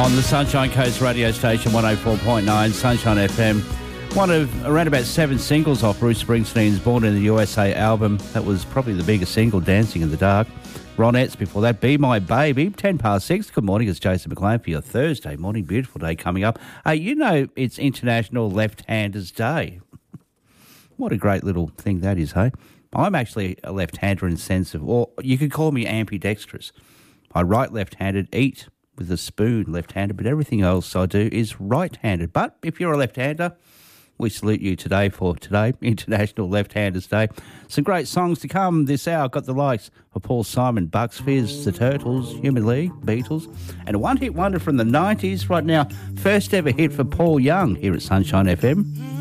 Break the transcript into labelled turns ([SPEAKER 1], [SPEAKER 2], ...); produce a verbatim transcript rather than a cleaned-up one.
[SPEAKER 1] On the Sunshine Coast radio station, one oh four point nine, Sunshine F M. One of around about seven singles off Bruce Springsteen's Born in the U S A album. That was probably the biggest single, Dancing in the Dark. Ronettes before that, Be My Baby. ten past six. Good morning, it's Jason McLean for your Thursday morning. Beautiful day coming up. Uh, you know it's International Left-Handers Day. What a great little thing that is, hey? I'm actually a left-hander in the sense of, or you could call me ambidextrous. I write left-handed, eat with a spoon left-handed, but everything else I do is right-handed. But if you're a left-hander, we salute you today for today, International Left-Handers Day. Some great songs to come this hour. Got the likes of Paul Simon, Bucks Fizz, The Turtles, Human League, Beatles, and a one-hit wonder from the nineties. Right now, first ever hit for Paul Young here at Sunshine F M.